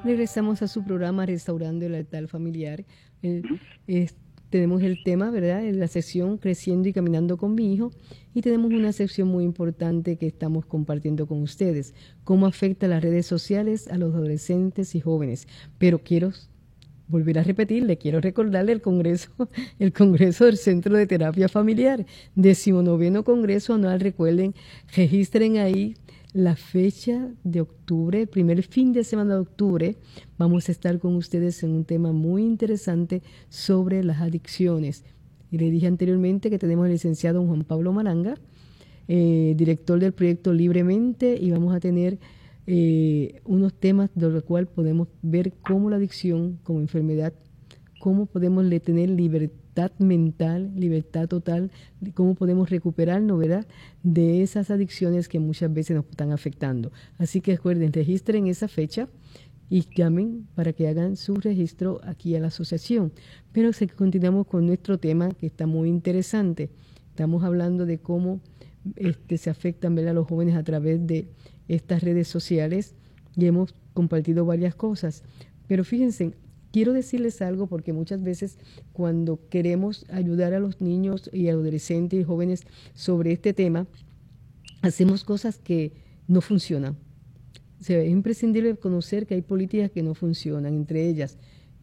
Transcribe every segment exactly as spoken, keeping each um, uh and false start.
Regresamos a su programa Restaurando el Altar Familiar. El, es, tenemos el tema, ¿verdad?, en la sección Creciendo y Caminando con mi hijo, y tenemos una sección muy importante que estamos compartiendo con ustedes, cómo afecta las redes sociales a los adolescentes y jóvenes. Pero quiero volver a repetir, le quiero recordarle el Congreso, el Congreso del Centro de Terapia Familiar, decimonoveno Congreso Anual. Recuerden, registren ahí la fecha de octubre, el primer fin de semana de octubre. Vamos a estar con ustedes en un tema muy interesante sobre las adicciones. Y le dije anteriormente que tenemos al licenciado Juan Pablo Maranga, eh, director del proyecto Libremente, y vamos a tener eh, unos temas de los cuales podemos ver cómo la adicción como enfermedad, cómo podemos tener libertad mental, libertad total, cómo podemos recuperarnos, ¿verdad?, de esas adicciones que muchas veces nos están afectando. Así que recuerden, registren esa fecha y llamen para que hagan su registro aquí a la asociación. Pero si continuamos con nuestro tema, que está muy interesante. Estamos hablando de cómo este, se afectan, ¿verdad?, los jóvenes a través de estas redes sociales, y hemos compartido varias cosas. Pero fíjense, quiero decirles algo, porque muchas veces cuando queremos ayudar a los niños y adolescentes y jóvenes sobre este tema, hacemos cosas que no funcionan. O sea, es imprescindible conocer que hay políticas que no funcionan, entre ellas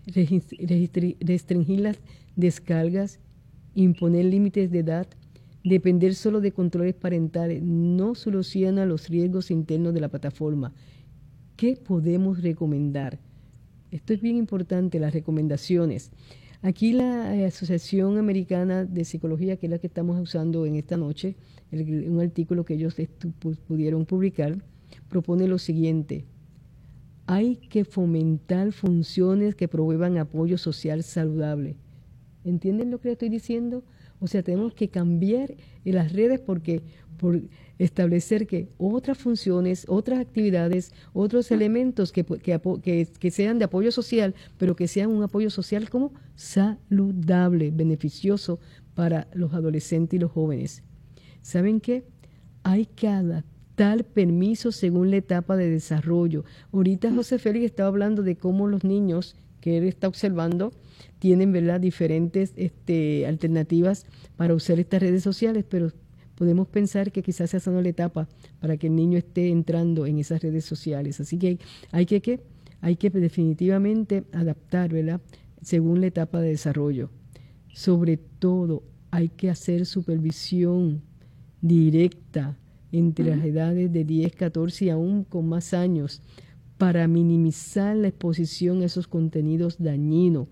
restringir las descargas, imponer límites de edad, depender solo de controles parentales, no soluciona los riesgos internos de la plataforma. ¿Qué podemos recomendar? Esto es bien importante, las recomendaciones. Aquí la eh, Asociación Americana de Psicología, que es la que estamos usando en esta noche, el, un artículo que ellos pudieron publicar, propone lo siguiente: hay que fomentar funciones que promuevan apoyo social saludable. ¿Entienden lo que estoy diciendo? O sea, tenemos que cambiar en las redes porque por establecer que otras funciones, otras actividades, otros elementos que, que, que, que sean de apoyo social, pero que sean un apoyo social como saludable, beneficioso para los adolescentes y los jóvenes. ¿Saben qué? Hay que adaptar permisos según la etapa de desarrollo. Ahorita José Félix estaba hablando de cómo los niños que él está observando tienen, ¿verdad?, diferentes este, alternativas para usar estas redes sociales, pero podemos pensar que quizás esa no es la etapa para que el niño esté entrando en esas redes sociales. Así que hay que, ¿qué? Hay que definitivamente adaptar, ¿verdad?, según la etapa de desarrollo. Sobre todo, hay que hacer supervisión directa entre las edades de diez, catorce y aún con más años para minimizar la exposición a esos contenidos dañinos.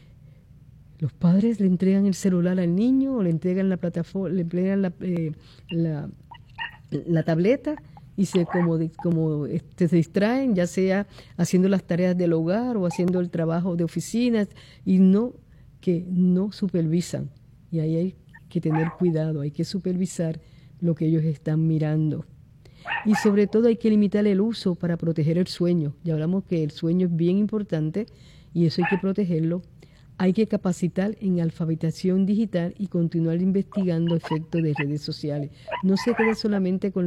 Los padres le entregan el celular al niño o le entregan la plataforma, le entregan la, eh, la, la tableta y se como, como este, se distraen, ya sea haciendo las tareas del hogar o haciendo el trabajo de oficinas, y no que no supervisan. Y ahí hay que tener cuidado, hay que supervisar lo que ellos están mirando. Y sobre todo hay que limitar el uso para proteger el sueño. Ya hablamos que el sueño es bien importante y eso hay que protegerlo. Hay que capacitar en alfabetización digital y continuar investigando efectos de redes sociales. No se quede solamente con